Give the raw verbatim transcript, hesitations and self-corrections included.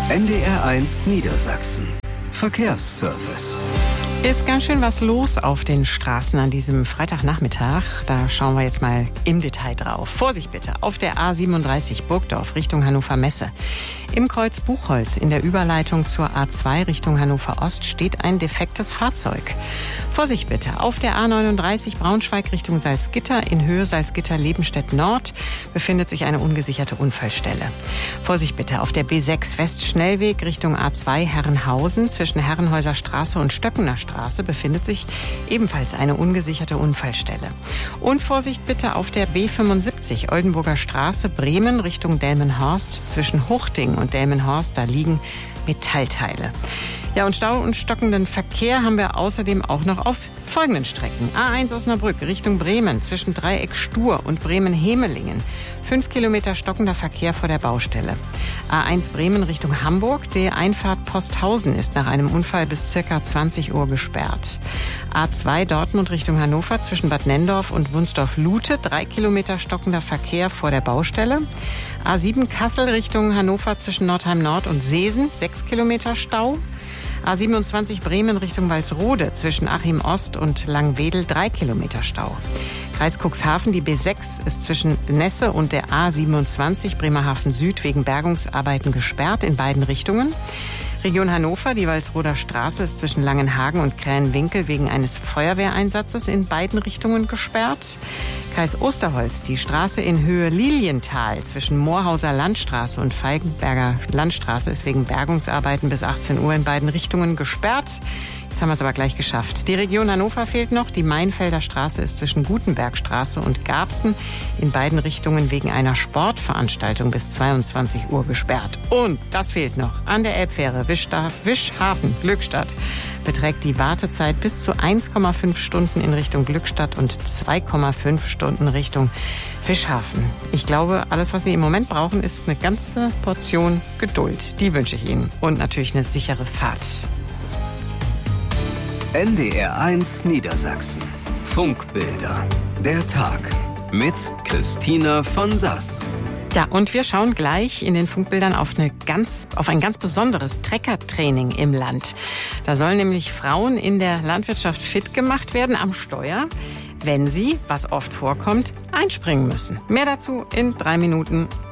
N D R eins Niedersachsen. Verkehrsservice. Ist ganz schön was los auf den Straßen an diesem Freitagnachmittag. Da schauen wir jetzt mal im Detail drauf. Vorsicht bitte, auf der A siebenunddreißig Burgdorf Richtung Hannover Messe. Im Kreuz Buchholz in der Überleitung zur A zwei Richtung Hannover Ost steht ein defektes Fahrzeug. Vorsicht bitte, auf der A neununddreißig Braunschweig Richtung Salzgitter in Höhe Salzgitter-Lebenstedt Nord befindet sich eine ungesicherte Unfallstelle. Vorsicht bitte, auf der B sechs Westschnellweg Richtung A zwei Herrenhausen zwischen Herrenhäuser Straße und Stöckener Straße befindet sich ebenfalls eine ungesicherte Unfallstelle. Und Vorsicht bitte auf der B fünfundsiebzig Oldenburger Straße Bremen Richtung Delmenhorst zwischen Huchting und Delmenhorst, da liegen Metallteile. Ja, und Stau und stockenden Verkehr haben wir außerdem auch noch auf folgenden Strecken. A eins Osnabrück Richtung Bremen zwischen Dreieck Stur und Bremen-Hemelingen. Fünf Kilometer stockender Verkehr vor der Baustelle. A eins Bremen Richtung Hamburg. Die Einfahrt Posthausen ist nach einem Unfall bis circa zwanzig Uhr gesperrt. A zwei Dortmund Richtung Hannover zwischen Bad Nenndorf und Wunsdorf-Lute. Drei Kilometer stockender Verkehr vor der Baustelle. A sieben Kassel Richtung Hannover zwischen Nordheim Nord und Seesen. Sechs Kilometer Stau. A siebenundzwanzig Bremen Richtung Walsrode zwischen Achim Ost und Langwedel drei Kilometer Stau. Kreis Cuxhaven, die B sechs ist zwischen Nesse und der A siebenundzwanzig Bremerhaven Süd wegen Bergungsarbeiten gesperrt in beiden Richtungen. Region Hannover, die Walsroder Straße ist zwischen Langenhagen und Krähenwinkel wegen eines Feuerwehreinsatzes in beiden Richtungen gesperrt. Kreis Osterholz, die Straße in Höhe Lilienthal zwischen Moorhauser Landstraße und Feigenberger Landstraße ist wegen Bergungsarbeiten bis achtzehn Uhr in beiden Richtungen gesperrt. Jetzt haben wir es aber gleich geschafft. Die Region Hannover fehlt noch. Die Mainfelder Straße ist zwischen Gutenbergstraße und Garbsen in beiden Richtungen wegen einer Sportveranstaltung bis zweiundzwanzig Uhr gesperrt. Und das fehlt noch. An der Elbfähre Wischhafen, Glückstadt beträgt die Wartezeit bis zu eins Komma fünf Stunden in Richtung Glückstadt und zwei Komma fünf Stunden Richtung Fischhafen. Ich glaube, alles, was Sie im Moment brauchen, ist eine ganze Portion Geduld. Die wünsche ich Ihnen. Und natürlich eine sichere Fahrt. N D R eins Niedersachsen. Funkbilder. Der Tag. Mit Christina von Sass. Ja, und wir schauen gleich in den Funkbildern auf, eine ganz, auf ein ganz besonderes Treckertraining im Land. Da sollen nämlich Frauen in der Landwirtschaft fit gemacht werden am Steuer, wenn sie, was oft vorkommt, einspringen müssen. Mehr dazu in drei Minuten.